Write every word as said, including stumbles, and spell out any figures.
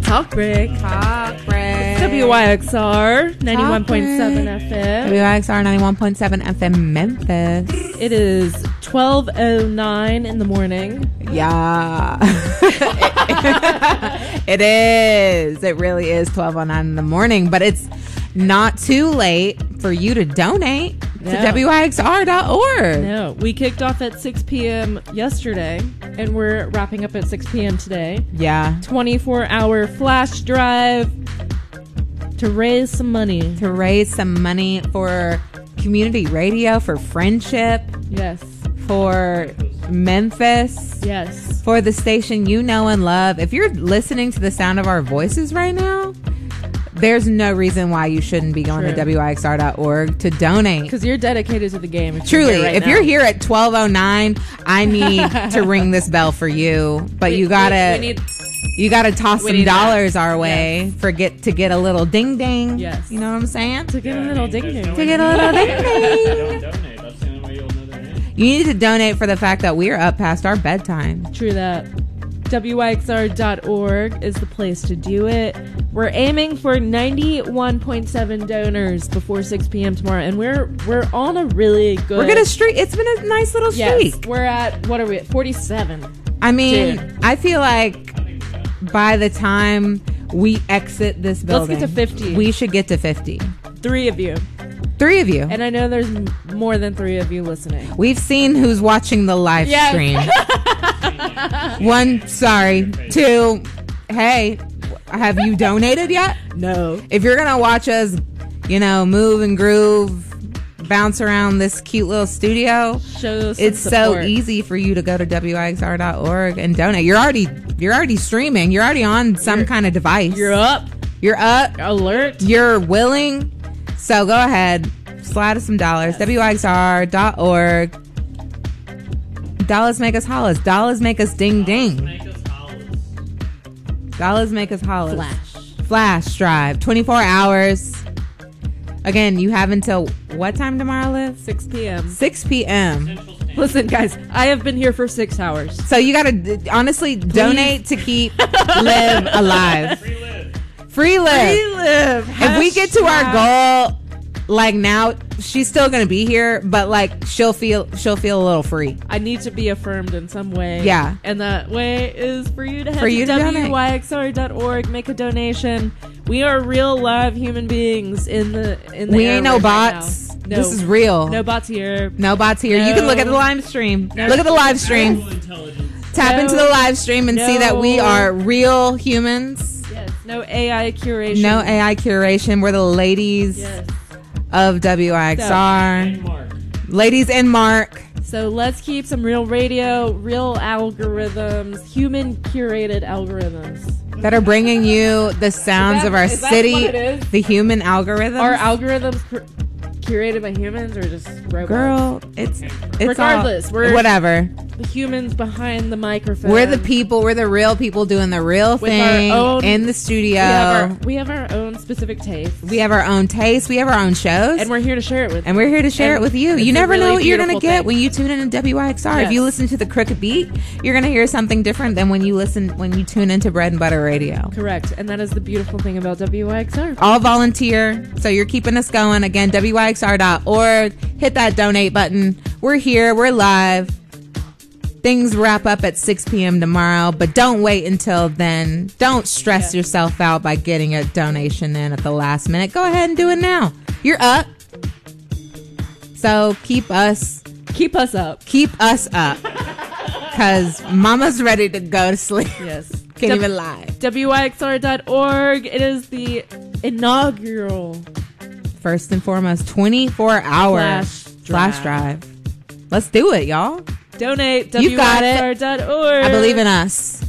Talk break. Talk break. It's W Y X R ninety-one point seven F M. W Y X R ninety-one point seven F M Memphis. It is twelve oh nine in the morning. Yeah. It is. It really is twelve oh nine in the morning, but it's not too late for you to donate No. to W Y X R dot org. No, we kicked off at six p.m. yesterday, and we're wrapping up at six p.m. today. Yeah. twenty-four hour flash drive to raise some money. To raise some money for community radio, for friendship, Yes. for Memphis, Yes. for the station you know and love. If you're listening to the sound of our voices right now, there's no reason why you shouldn't be going True. to W Y X R dot org to donate. Because you're dedicated to the game. If Truly, you're here right if now. you're here at twelve oh nine, I need to ring this bell for you. But We- you gotta, we- we need- you gotta toss we some need that. dollars our way for get to get a little ding ding. Yes. You know what I'm saying? to get a little ding ding. To get a little ding ding. Don't donate. That's the only way you'll know their name. You need to donate for the fact that we are up past our bedtime. True that. W Y X R dot org is the place to do it. We're aiming for ninety-one point seven donors before six p.m. tomorrow, and we're we're on a really good. We're gonna streak. It's been a nice little Yes, streak. we're at what are we at? forty-seven. I mean, Dude. I feel like by the time we exit this Let's building, get to fifty. We should get to fifty. Three of you, Three of you. and I know there's m- more than three of you listening. We've seen who's watching the live Yes. stream. One, sorry. Two, hey, have you donated yet? No. If you're gonna watch us, you know, move and groove, bounce around this cute little studio, Show some it's so support. easy for you to go to W I X R dot org and donate. You're already you're already streaming. You're already on some You're- kind of device. You're up. You're up. Alert. You're willing. So go ahead, slide us some dollars. W I X R dot org. Dollars make us hollers. Dollars make us ding ding. Make us hollers. Dollars make us hollers. Flash. Flash drive. twenty-four hours. Again, you have until what time tomorrow, Liz? six p.m. six p.m. Central Standard. Listen, guys, I have been here for six hours. So you got to honestly donate to keep Liv alive. Free live. Free Liv. live. If we get to our goal, like now, she's still gonna be here, but like she'll feel she'll feel a little free. I need to be affirmed in some way. Yeah. And that way is for you to head For you to to donate. W Y X R dot org, make a donation. We are real live human beings in the in the We ain't no airwaves right bots. now. No, This is real. no bots here. No bots here. You can look at the No. live stream. No. Look at the live stream. Artificial intelligence. Tap No. into the live stream and see that we No. are real humans. Yes. No A I curation. No A I curation. We're the ladies Yes. of W I X R. And Mark. Ladies and Mark. So let's keep some real radio, real algorithms, human curated algorithms. That are bringing you the sounds that- of our is that city, what it is? the human algorithms. Are algorithms cur- curated by humans or just robots? Girl, it's it's Regardless, all, we're- whatever. The humans behind the microphone. We're the people. We're the real people doing the real With our thing own- in the studio. We have our, we have our own specific taste. We have our own taste. We have our own shows. And we're here to share it with And we're here to share And it with you. it's You a never really know what you're going to beautiful get thing. when you tune in to W I X R. If Yes. you listen to the Crooked Beat, you're going to hear something different than when you listen when you tune into Bread and Butter Radio. Correct. And that is the beautiful thing about W Y X R. All volunteer, so you're keeping us going. Again, W I X R dot org. Hit that donate button. We're here. We're live. Things wrap up at six p.m. tomorrow, but don't wait until then. Don't stress Yeah. yourself out by getting a donation in at the last minute. Go ahead and do it now. You're up. So keep us Keep us up. keep us up. Cause mama's ready to go to sleep. Yes. Can't W- even lie. W Y X R dot org. It is the inaugural First and foremost, twenty-four hour Flash flash drive. Let's do it, y'all. donate. You've got it. W Y X R dot org. I believe in us.